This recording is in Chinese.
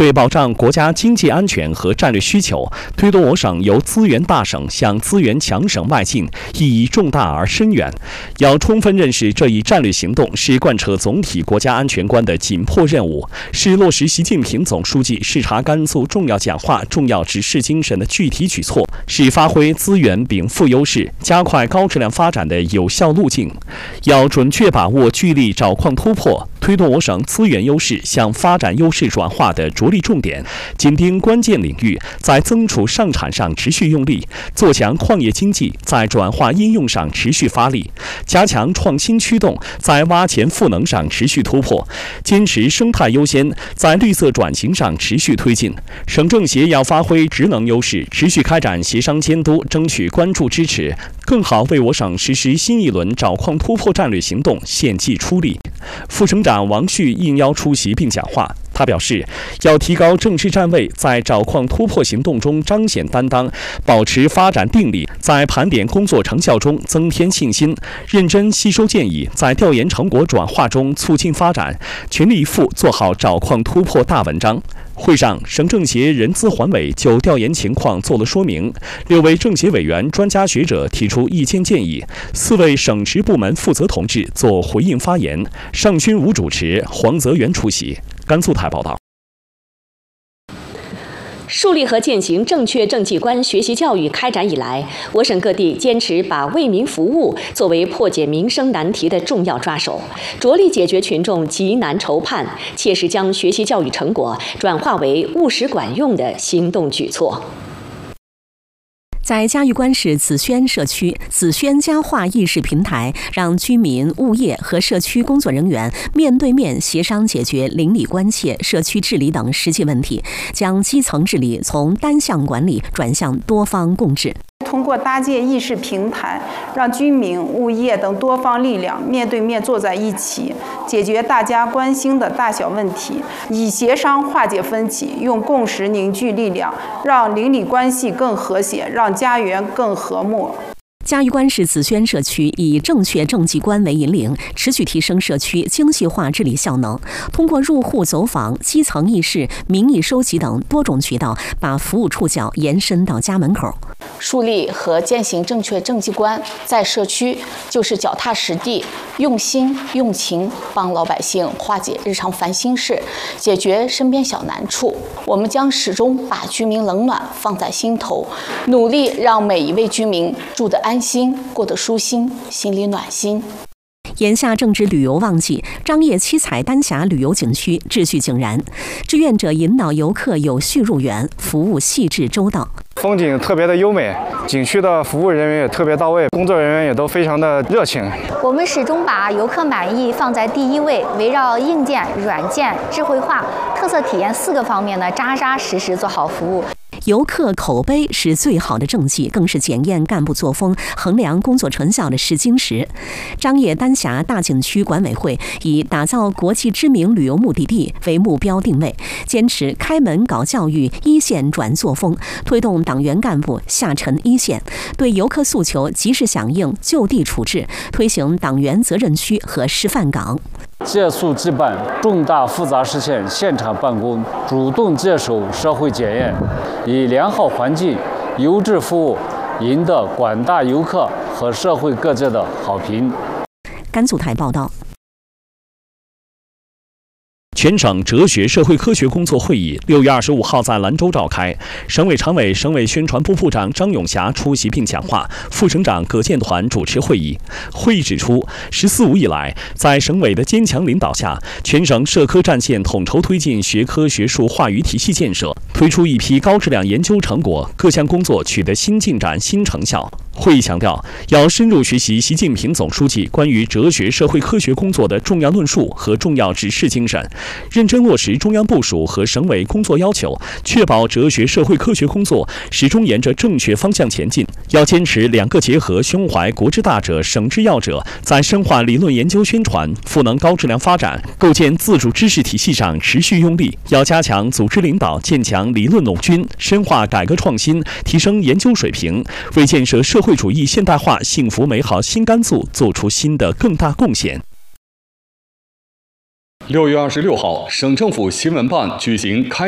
对保障国家经济安全和战略需求，推动我省由资源大省向资源强省迈进，意义重大而深远。要充分认识这一战略行动是贯彻总体国家安全观的紧迫任务，是落实习近平总书记视察甘肃重要讲话、重要指示精神的具体举措，是发挥资源禀赋优势、加快高质量发展的有效路径。要准确把握聚力找矿突破，推动我省资源优势向发展优势转化的着力重点，紧盯关键领域，在增储上产上持续用力，做强矿业经济在转化应用上持续发力，加强创新驱动在挖潜赋能上持续突破，坚持生态优先在绿色转型上持续推进。省政协要发挥职能优势，持续开展协商监督，争取关注支持，更好为我省实施新一轮找矿突破战略行动献计出力。副省长王旭应邀出席并讲话。他表示，要提高政治站位，在找矿突破行动中彰显担当，保持发展定力，在盘点工作成效中增添信心，认真吸收建议，在调研成果转化中促进发展，全力以赴做好找矿突破大文章。会上，省政协人资环委就调研情况做了说明，6位政协委员、专家学者提出意见建议，4位省直部门负责同志做回应发言。尚勋武主持，黄泽元出席。甘肃台报道。 树立和践行正确政绩观学习教育开展以来，我省各地坚持把为民服务作为破解民生难题的重要抓手，着力解决群众急难愁盼，切实将学习教育成果转化为务实管用的行动举措。 在嘉峪关市紫萱社区，紫萱佳话议事平台让居民、物业和社区工作人员面对面协商解决邻里关切、社区治理等实际问题，将基层治理从单项管理转向多方共治。 通过搭建议事平台，让居民、物业等多方力量面对面坐在一起，解决大家关心的大小问题，以协商化解分歧，用共识凝聚力量，让邻里关系更和谐，让家园更和睦。 嘉峪关市紫萱社区以正确政绩观为引领，持续提升社区精细化治理效能，通过入户走访、基层议事、民意收集等多种渠道，把服务触角延伸到家门口。 树立和践行正确政绩观，在社区就是脚踏实地、用心用情，帮老百姓化解日常烦心事，解决身边小难处。我们将始终把居民冷暖放在心头，努力让每一位居民住得安心，过得舒心，心里暖心。 眼下正值旅游旺季，张掖七彩丹霞旅游景区秩序井然，志愿者引导游客有序入园，服务细致周到。 风景特别的优美，景区的服务人员也特别到位，工作人员也都非常的热情。 我们始终把游客满意放在第一位，围绕硬件、软件、智慧化、特色体验4个方面呢，扎扎实实做好服务。 游客口碑是最好的政绩，更是检验干部作风、衡量工作成效的试金石。张掖丹霞大景区管委会以打造国际知名旅游目的地为目标定位，坚持开门搞教育、一线转作风，推动党员干部下沉一线，对游客诉求及时响应、就地处置，推行党员责任区和示范岗。 借宿即办，重大复杂事件现场办公，主动接受社会检验，以良好环境、优质服务赢得广大游客和社会各界的好评。 甘肃台报道。 全省哲学社会科学工作会议6月25号在兰州召开，省委常委、省委宣传部部长张永霞出席并讲话，副省长葛建团主持会议。会议指出，“14五”以来，在省委的坚强领导下，全省社科战线统筹推进学科学术话语体系建设，推出一批高质量研究成果，各项工作取得新进展、新成效。会议强调，要深入学习习近平总书记关于哲学社会科学工作的重要论述和重要指示精神，认真落实中央部署和省委工作要求，确保哲学社会科学工作始终沿着正确方向前进。要坚持两个结合，胸怀国之大者、省之要者，在深化理论研究宣传、赋能高质量发展、构建自主知识体系上持续用力。要加强组织领导，建强理论笼军，深化改革创新，提升研究水平，为建设社会主义现代化幸福美好新甘肃做出新的更大贡献。 6月26号，省政府新闻办举行开